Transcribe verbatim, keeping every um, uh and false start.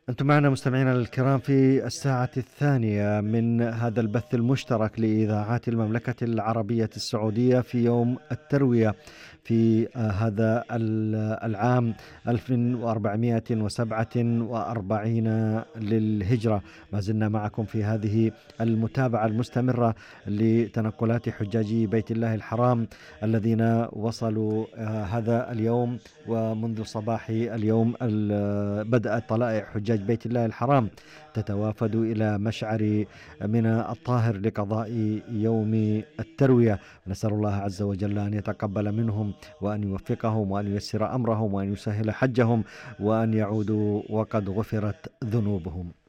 أنتم معنا مستمعينا الكرام في الساعة الثانية من هذا البث المشترك لإذاعات المملكة العربية السعودية في يوم التروية في آه، هذا ال- العام ألف وأربعمائة وسبعة وأربعين للهجرة. ما زلنا معكم في هذه المتابعة المستمرة لتنقلات حجاجي بيت الله الحرام الذين وصلوا آه، هذا اليوم، ومنذ صباح اليوم ال- بدأت طلائع حجاج بيت الله الحرام تتوافد إلى مشعر منى الطاهر لقضاء يوم التروية. نسأل الله عز وجل أن يتقبل منهم وأن يوفقهم وأن ييسر أمرهم وأن يسهل حجهم وأن يعودوا وقد غفرت ذنوبهم.